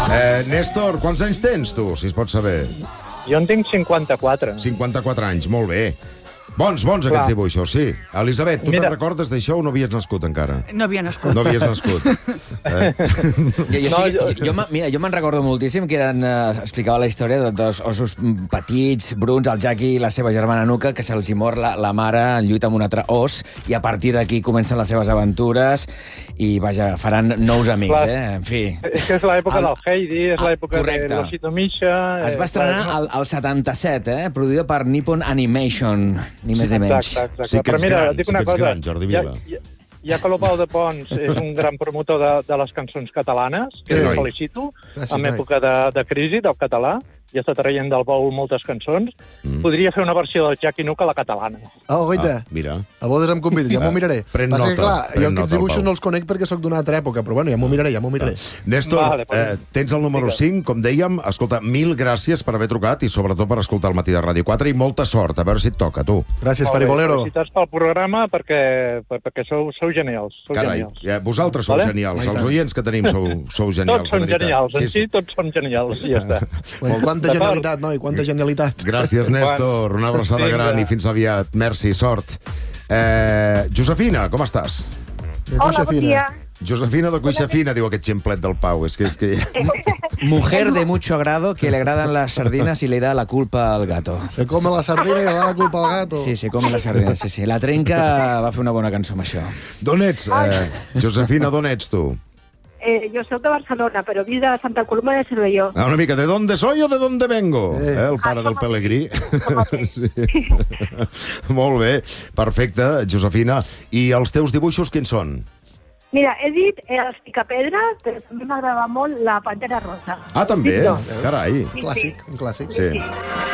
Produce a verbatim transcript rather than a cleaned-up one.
Eh, Néstor, quants anys tens, tu, si es pot saber? Jo en tinc cinquanta-quatre. cinquanta-quatre anys, molt bé. Bons, bons, Clar. aquests dibuixos, sí. Elisabet, tu Mira. te'n recordes d'això o no havies nascut encara? No havia nascut. No havies nascut. Eh? Jo, jo, No, sí, jo- jo, jo, me- mira, jo me'n recordo moltíssim que eren, eh, explicava la història de dos ossos petits, bruns, el Jackie i la seva germana Nuca, que se'ls hi mor la, la mare en lluita amb un altre os, i a partir d'aquí comencen les seves aventures i, vaja, faran nous amics, Clar. eh? En fi. És que és l'època El- del Heidi, és Ah, l'època de correcte. l'Osito Misha... Es va estrenar al, al setanta-set, eh? Produïda per Nippon Animation, ni més ni menys. Exacte, exacte. Sí que Però ets mira, gran, et dic sí una que ets cosa. gran, Jordi ja, Vila. ja, ja que l'Opau de Pons és un gran promotor de, de les cançons catalanes, que Sí, el noi. felicito, Gràcies, en noi. època de, de crisi del català, ja està traient del bou moltes cançons, Mm. podria fer una versió del Jackie Nuca a la catalana. Oh, goita, Ah, mira. a bodes em convides, ja m'ho miraré. Pren Passa que, nota, clar, pren jo nota, aquests dibuixos Pau. no els conec perquè sóc d'una altra època, però bueno, ja m'ho miraré, ja m'ho miraré. Néstor, Vale, pues- eh, tens el número Digues. cinc, com dèiem. Escolta, mil gràcies per haver trucat i sobretot per escoltar el Matí de Ràdio quatre i molta sort. A veure si et toca, tu. Gràcies, Molt bé, Faribolero. Felicitats pel programa perquè, per- perquè sou, sou genials. Sou Carai, genials. ja, vosaltres sou Vale? genials. I Els tant. oients que tenim sou, sou genials. Tots són de veritat. genials, en si tots són genials, i ja està. Bueno, quanta D'acord. genialitat, noi, quanta genialitat. Gràcies, Néstor. Una abraçada Vinga. gran i fins aviat. Merci, sort. Eh, Josefina, com estàs? De Hola, cuixa bon fina. dia. Josefina de Cuixa Fina, diu aquest ximplet del Pau. És que... És que... Mujer de mucho grado que le agradan las sardinas y le da la culpa al gato. Se come la sardina i le da la culpa al gato. Sí, se come la sardina, sí, sí. La Trenca va fer una bona cançó amb això. D'on ets, eh, Josefina, d'on ets tu? Eh, jo soc de Barcelona, però visc de Santa Coloma de Cervelló. Ah, una mica, ¿de dónde soy o de dónde vengo? Eh. Eh, el pare Ah, del som Pelegrí. som mateix. Sí. Molt bé, perfecte, Josefina. I els teus dibuixos quins són? Mira, he dit eh, els Picapedres, però també m'agrada molt la Pantera Rosa. Ah, també? Sí, no. Carai. Un clàssic, un clàssic. Sí. Sí.